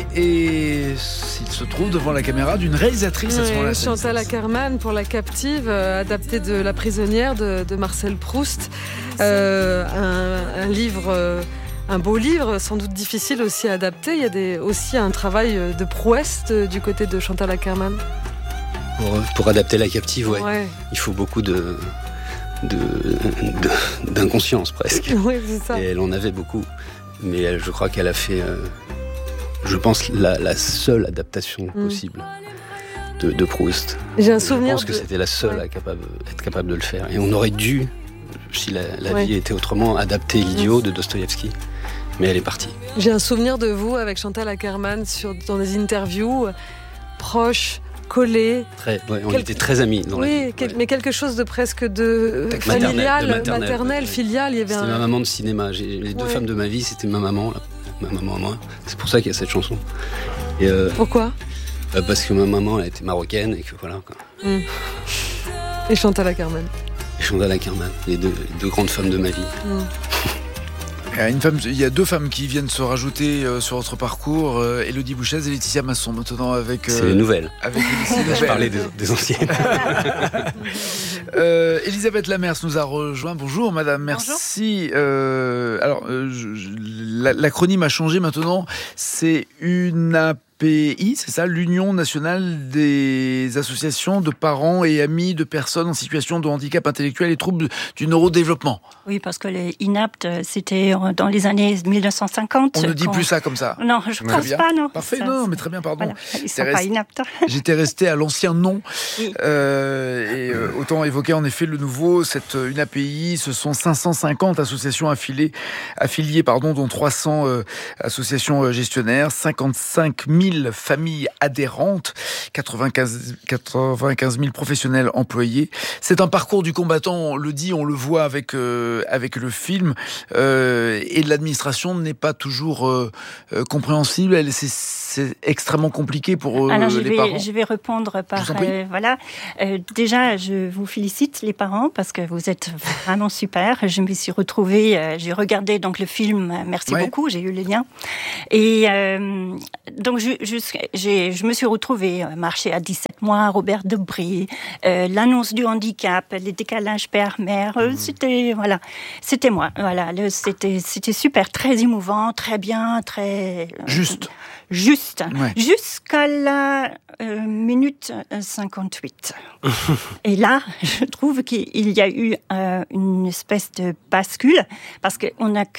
et il se trouve devant la caméra d'une réalisatrice à ce moment-là. Chantal Akerman pour La Captive, adaptée de La Prisonnière de Marcel Proust. Un livre... un beau livre, sans doute difficile aussi à adapter. Il y a aussi un travail de prouesse du côté de Chantal Akerman. Pour adapter La Captive, ouais. Il faut beaucoup d'inconscience presque. Oui, c'est ça. Et elle en avait beaucoup. Mais je crois qu'elle a fait, je pense, la seule adaptation possible de Proust. J'ai un souvenir. Je pense que c'était la seule à être capable de le faire. Et on aurait dû, si la vie était autrement, adapter L'Idiot de Dostoïevski. Mais elle est partie. J'ai un souvenir de vous avec Chantal Akerman dans des interviews proches, collés. On était très amis dans la vie. Mais quelque chose de presque familial, maternel, filial. C'était ma maman de cinéma. Les deux femmes de ma vie, c'était ma maman à moi. C'est pour ça qu'il y a cette chanson. Et, pourquoi ? Parce que ma maman, elle était marocaine et que voilà. Quoi. Et Chantal Akerman. Les deux grandes femmes de ma vie. Il y a deux femmes qui viennent se rajouter sur votre parcours, Élodie Bouchez et Laetitia Masson, maintenant avec... c'est les nouvelles. Avec je parlais des anciennes. Elisabeth Lamers nous a rejoint. Bonjour madame, merci. L'acronyme a changé maintenant, c'est UNAPI, c'est ça, l'Union nationale des associations de parents et amis de personnes en situation de handicap intellectuel et troubles du neurodéveloppement. Oui, parce que les inaptes, c'était dans les années 1950. On ne dit plus ça comme ça. Non, je ne pense pas, non. Parfait, non, mais très bien, pardon. Voilà, ils ne sont pas inaptes. J'étais resté à l'ancien nom. Oui. Autant évoquer en effet le nouveau, cette UNAPI, ce sont 550 associations affiliées, dont 300 associations gestionnaires, 55 000 familles adhérentes, 95 000 professionnels employés. C'est un parcours du combattant, on le dit, on le voit avec le film, et l'administration n'est pas toujours compréhensible. C'est extrêmement compliqué pour les parents. Je vais répondre par... voilà. Déjà, je vous félicite les parents parce que vous êtes vraiment super. Je me suis retrouvée, j'ai regardé donc le film, merci beaucoup, j'ai eu le lien. Et donc, je me suis retrouvée marcher à 17 mois, Robert Debré, l'annonce du handicap, les décalages père-mère, c'était moi. Voilà, c'était super, très émouvant, très bien, très... Juste, jusqu'à la minute 58. Et là, je trouve qu'il y a eu une espèce de bascule, parce qu'on a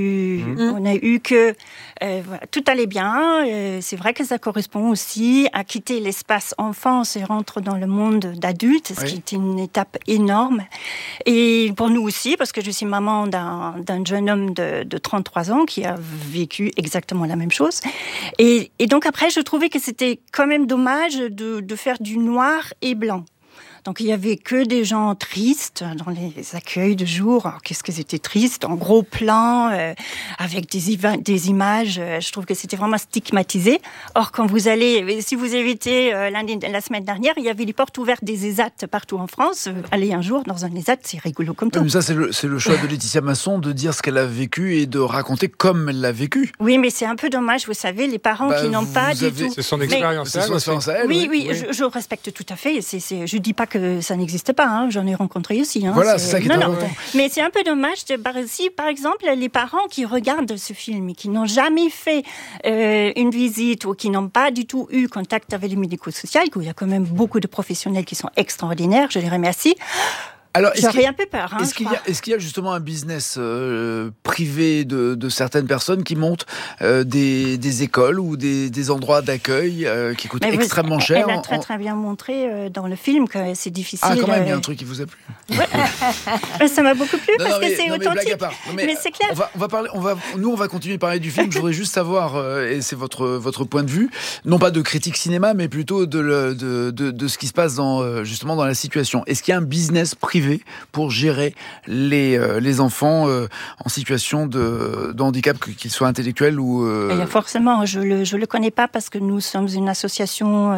eu que tout allait bien. C'est vrai que ça correspond aussi à quitter l'espace enfance et rentrer dans le monde d'adulte, ce qui est une étape énorme. Et pour nous aussi, parce que je suis maman d'un jeune homme de 33 ans qui a vécu exactement la même chose. Et donc après, je trouvais que c'était quand même dommage de faire du noir et blanc. Donc, il n'y avait que des gens tristes dans les accueils de jour. Alors, qu'est-ce que c'était triste, en gros plan, avec des images. Je trouve que c'était vraiment stigmatisé. Or, quand vous allez, si vous avez été la semaine dernière, il y avait les portes ouvertes des ESAT partout en France. Allez un jour dans un ESAT, c'est rigolo comme tout. Mais ça, c'est le choix de Laetitia Masson de dire ce qu'elle a vécu et de raconter comme elle l'a vécu. Oui, mais c'est un peu dommage, vous savez, les parents qui n'ont pas du tout... C'est son expérience à elle. Oui, je respecte tout à fait. Je ne dis pas que ça n'existe pas, hein. J'en ai rencontré aussi. Hein. Voilà, c'est ça qui est important. Mais c'est un peu dommage, si par exemple, les parents qui regardent ce film et qui n'ont jamais fait une visite ou qui n'ont pas du tout eu contact avec les médico-sociaux, où il y a quand même beaucoup de professionnels qui sont extraordinaires, je les remercie. Alors, j'aurais un peu peur. Est-ce qu'il y a justement un business privé de certaines personnes qui montent des écoles ou des endroits d'accueil qui coûtent extrêmement cher? Elle a très bien montré dans le film que c'est difficile. Ah, quand même, il y a un truc qui vous a plu. Ça m'a beaucoup plu parce que c'est authentique. Mais c'est clair. On va continuer de parler du film. Je voudrais juste savoir, et c'est votre point de vue, non pas de critique cinéma, mais plutôt de ce qui se passe justement dans la situation. Est-ce qu'il y a un business privé motivés pour gérer les enfants en situation de handicap, qu'ils soient intellectuels ou... Forcément, je le connais pas parce que nous sommes une association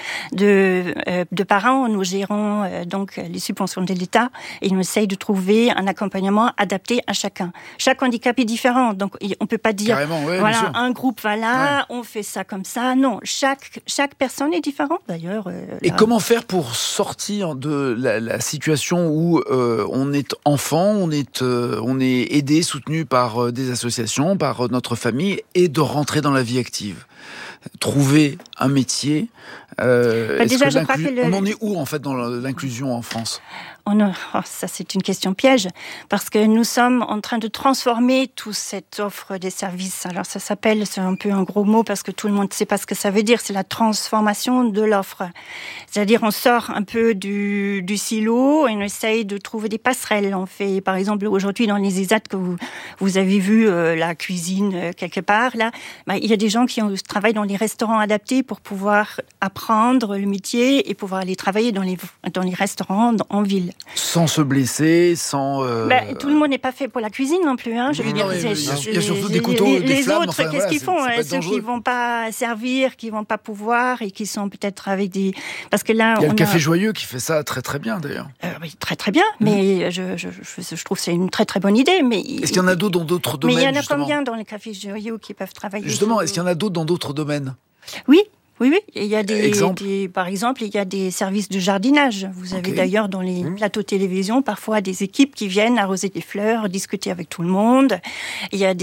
de parents. Nous gérons donc les subventions de l'État et nous essayons de trouver un accompagnement adapté à chacun. Chaque handicap est différent, donc on peut pas dire voilà, un groupe va là, on fait ça comme ça. Non, chaque personne est différente d'ailleurs. Et comment faire pour sortir de la situation où on est enfant, on est aidé, soutenu par des associations, par notre famille, et de rentrer dans la vie active? Trouver un métier. Déjà, on en est où en fait dans l'inclusion en France? Ça, c'est une question piège, parce que nous sommes en train de transformer toute cette offre des services. Alors, c'est un peu un gros mot, parce que tout le monde ne sait pas ce que ça veut dire, c'est la transformation de l'offre. C'est-à-dire, on sort un peu du silo et on essaye de trouver des passerelles. On fait, par exemple, aujourd'hui, dans les ESAT, que vous avez vu la cuisine quelque part, là, il y a des gens qui travaillent dans les restaurants adaptés pour pouvoir apprendre le métier et pouvoir aller travailler dans les restaurants en ville. Sans se blesser, sans... tout le monde n'est pas fait pour la cuisine non plus. Hein. Je veux dire, il y a surtout des couteaux, des flammes. Les autres, qu'est-ce qu'ils font? Ceux qui ne vont pas servir, qui ne vont pas pouvoir et qui sont peut-être avec des... Parce que là, il y a le Café Joyeux qui fait ça très très bien d'ailleurs. Oui, très très bien, mais je trouve que c'est une très très bonne idée. Mais est-ce qu'il y en a d'autres dans d'autres domaines? Mais il y en a combien dans les Cafés Joyeux qui peuvent travailler? Justement, est-ce qu'il y en a d'autres dans d'autres domaines? Oui. Il y a par exemple, il y a des services de jardinage. Vous avez d'ailleurs dans les plateaux télévision parfois des équipes qui viennent arroser des fleurs, discuter avec tout le monde. Il y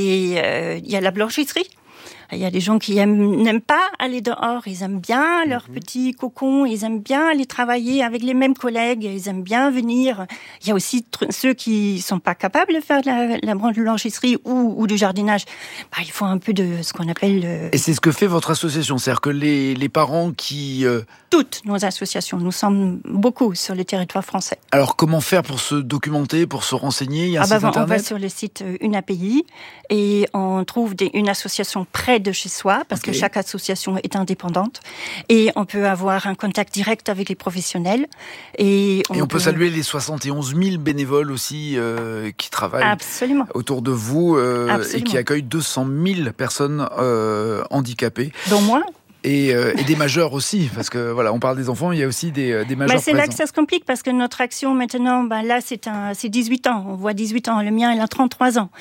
a la blanchisserie. Il y a des gens qui n'aiment pas aller dehors, ils aiment bien leur petit cocon, ils aiment bien aller travailler avec les mêmes collègues, ils aiment bien venir. Il y a aussi ceux qui sont pas capables de faire de la blanchisserie ou du jardinage. Il faut un peu de ce qu'on appelle... Et c'est ce que fait votre association, c'est-à-dire que les parents qui... Toutes nos associations, nous sommes beaucoup sur le territoire français. Alors comment faire pour se documenter, pour se renseigner? Il y a un site internet? On va sur le site UNAPI et on trouve une association près de chez soi, parce que chaque association est indépendante, et on peut avoir un contact direct avec les professionnels. Et on peut saluer les 71 000 bénévoles aussi qui travaillent autour de vous et qui accueillent 200 000 personnes handicapées. Dont moi. Et des majeurs aussi, parce que voilà, on parle des enfants, il y a aussi des majeurs c'est présents. Là que ça se complique, parce que notre action maintenant, là c'est 18 ans, on voit 18 ans, le mien il a 33 ans.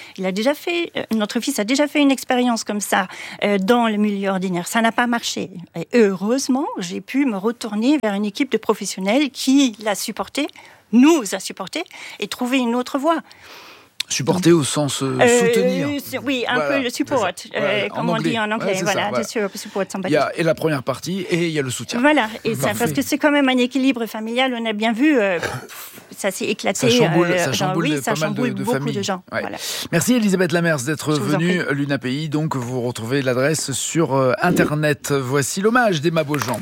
Notre fils a déjà fait une expérience comme ça dans le milieu ordinaire, ça n'a pas marché. Et heureusement, j'ai pu me retourner vers une équipe de professionnels qui nous a supporté et trouver une autre voie. Supporter au sens soutenir. Oui, peu le support, comme on dit en anglais. Support somebody. Il y a la première partie et il y a le soutien. Voilà, et parce que c'est quand même un équilibre familial, on a bien vu, ça s'est éclaté. Ça chamboule beaucoup de gens. Ouais. Voilà. Merci Elisabeth Lamers d'être venue à l'UNAPI. Donc vous retrouvez l'adresse sur Internet. Voici l'hommage d'Emma Beaujean.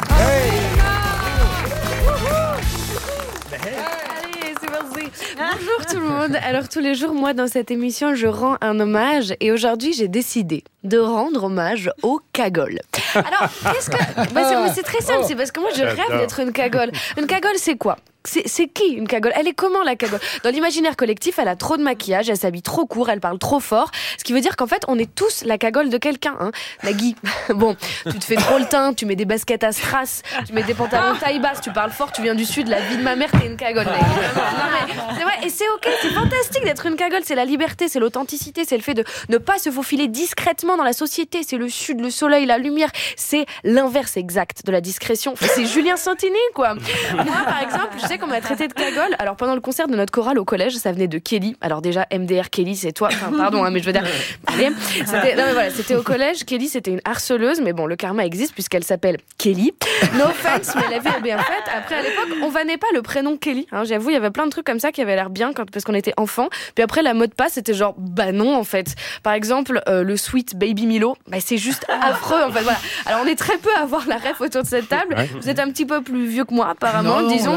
Bonjour tout le monde. Alors tous les jours, moi dans cette émission, je rends un hommage et aujourd'hui j'ai décidé de rendre hommage aux cagoles. Alors, c'est très simple, c'est parce que moi je rêve d'être une cagole. Une cagole, c'est quoi ? C'est qui une cagole? Elle est comment la cagole? Dans l'imaginaire collectif, elle a trop de maquillage, elle s'habille trop court, elle parle trop fort. Ce qui veut dire qu'en fait, on est tous la cagole de quelqu'un. Hein. Nagui, bon, tu te fais trop le teint, tu mets des baskets à strass, tu mets des pantalons taille basse, tu parles fort, tu viens du sud, la vie de ma mère, t'es une cagole. Non mais c'est vrai, et c'est ok, c'est fantastique d'être une cagole. C'est la liberté, c'est l'authenticité, c'est le fait de ne pas se faufiler discrètement dans la société. C'est le sud, le soleil, la lumière. C'est l'inverse exact de la discrétion. C'est Julien Santini, quoi. Moi, par exemple, je sais qu'on m'a traité de cagole. Alors pendant le concert de notre chorale au collège, ça venait de Kelly. Alors déjà MDR Kelly, c'est toi. Enfin pardon, mais je veux dire, allez. C'était au collège. Kelly, c'était une harceleuse, mais bon, le karma existe puisqu'elle s'appelle Kelly. No offense, mais la vie est bien faite. Après, à l'époque, on vannait pas le prénom Kelly. Hein, j'avoue, il y avait plein de trucs comme ça qui avaient l'air bien parce qu'on était enfant. Puis après, la mode passe, c'était genre, bah non en fait. Par exemple, le sweet baby Milo, bah c'est juste affreux en fait. Voilà. Alors on est très peu à avoir la ref autour de cette table. Vous êtes un petit peu plus vieux que moi apparemment. Non, disons que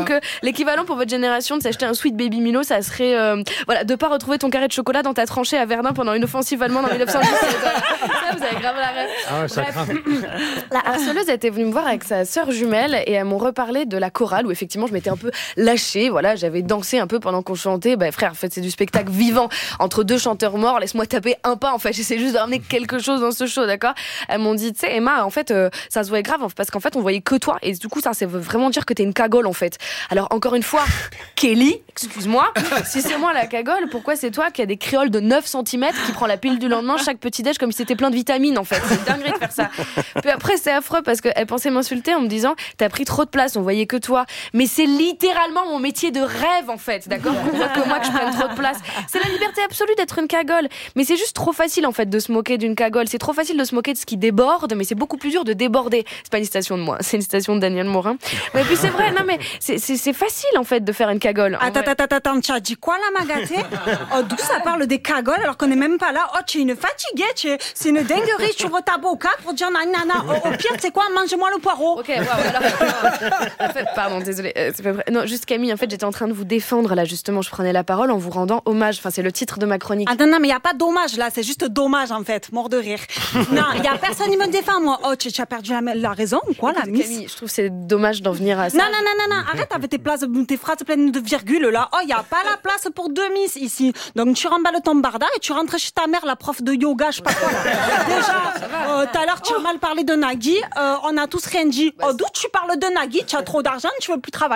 l'équivalent pour votre génération de s'acheter un Sweet Baby Milo, ça serait de pas retrouver ton carré de chocolat dans ta tranchée à Verdun pendant une offensive allemande en 1917. Ça, vous avez grave la rêve. Ah ouais, ça craint. La harceleuse était venue me voir avec sa sœur jumelle et elles m'ont reparlé de la chorale où effectivement je m'étais un peu lâchée. Voilà, j'avais dansé un peu pendant qu'on chantait. Frère, en fait, c'est du spectacle vivant entre deux chanteurs morts. Laisse-moi taper un pas. En fait, j'essaie juste de ramener quelque chose dans ce show, d'accord ? Elles m'ont dit, tu sais, Emma, en fait, ça se voyait grave parce qu'en fait, on voyait que toi. Et du coup, ça veut vraiment dire que t'es une cagole, en fait. Alors, encore une fois, Kelly, excuse-moi, si c'est moi la cagole, pourquoi c'est toi qui a des créoles de 9 cm qui prend la pilule du lendemain chaque petit-déj comme si c'était plein de vitamines, en fait. C'est dinguerie de faire ça. Puis après, c'est affreux parce qu'elle pensait m'insulter en me disant, t'as pris trop de place, on voyait que toi. Mais c'est littéralement mon métier de rêve, en fait, d'accord ? On voit que moi que je prenne trop de place. C'est la liberté absolue d'être une cagole. Mais c'est juste trop facile, en fait, de se moquer d'une cagole. C'est trop facile de se moquer de ce qui déborde, mais c'est beaucoup plus dur de déborder. C'est pas une citation de moi, c'est une citation de Daniel Morin. Mais puis c'est vrai, non mais c'est facile, en fait, de faire une cagole. Attends, tu as dit quoi là, Magaté ? D'où ça parle des cagoles alors qu'on n'est même pas là ? Tu es une fatiguée, c'est une dinguerie, tu ouvres ta boca pour dire nana. Au pire, c'est quoi ? Mange-moi le poireau. Ok, alors, en fait, pardon, désolé, c'est pas vrai. Non, juste Camille, en fait, j'étais en train de vous défendre là, justement, je prenais la parole en vous rendant hommage. Enfin, c'est le titre de ma chronique. Ah non, mais il y a pas d'hommage là, c'est juste dommage en fait, mort de rire. Non, il y a personne qui me défend moi. Tu as perdu la raison ou quoi, la miss ? Camille, je trouve que c'est dommage d'en venir à ça. Non, arrête avec tes phrases pleines de virgules là. Il y a pas la place pour deux miss ici. Donc tu remballes ton barda et tu rentres chez ta mère, la prof de yoga, je sais pas quoi. Déjà, tout à l'heure tu as mal parlé de Nagui, on a tous rien dit. D'où tu parles de Nagui ? Tu as trop d'argent, tu veux plus travailler ?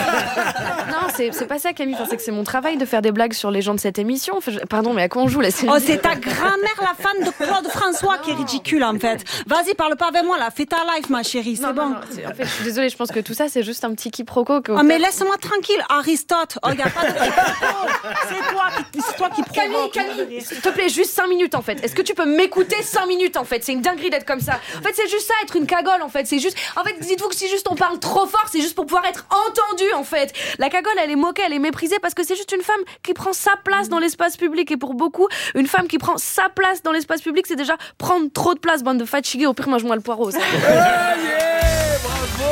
Non, c'est pas ça, Camille. Enfin, c'est que c'est mon travail de faire des blagues sur les gens de cette émission. Enfin, pardon, mais à quoi on joue là ? C'est ta grand-mère, la fan de Claude François, qui est ridicule en fait. Vas-y, parle pas avec moi là, fais ta life ma chérie, c'est bon. Non, en fait, je suis désolée, je pense que tout ça c'est juste un petit quiproquo. Mais laisse-moi tranquille, Aristote. Y a pas de quiproquo. C'est toi qui provoque. Camille, s'il te plaît, juste 5 minutes en fait. Est-ce que tu peux m'écouter 5 minutes en fait ? C'est une dinguerie d'être comme ça. En fait, c'est juste ça, être une cagole en fait. C'est juste. En fait, dites-vous que si juste on parle trop fort, c'est juste pour pouvoir être entendu en fait. La cagole, elle est moquée, elle est méprisée parce que c'est juste une femme qui prend sa place dans l'espace public. Et pour beaucoup, une femme qui prend sa place dans l'espace public, c'est déjà prendre trop de place, bande de fatigués. Au pire, mange-moi le poireau. Ça. Bravo!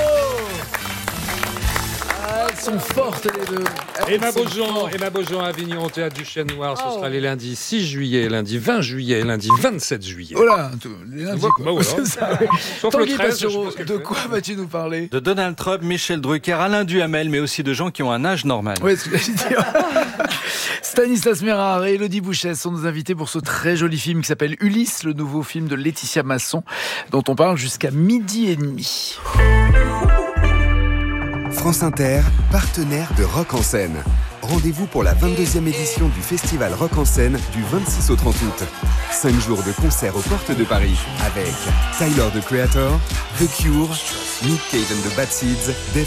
Elles sont fortes les deux. Emma Beaujean à Avignon au Théâtre du Chien Noir. Ce sera les lundis 6 juillet, lundi 20 juillet, lundi 27 juillet. Voilà, les lundis quoi. Voilà. C'est ça, oui. Sauf le 13, de quoi vas-tu nous parler ? De Donald Trump, Michel Drucker, Alain Duhamel, mais aussi de gens qui ont un âge normal. Oui, c'est ce que j'ai dit. Stanislas Mérard et Élodie Bouchès sont nos invités pour ce très joli film qui s'appelle Ulysse, le nouveau film de Laetitia Masson, dont on parle jusqu'à 12h30. France Inter, partenaire de Rock en Scène. Rendez-vous pour la 22e édition du Festival Rock en Scène du 26 au 30 août. 5 jours de concerts aux portes de Paris avec Tyler, the Creator, The Cure, Nick Cave and the Bad Seeds,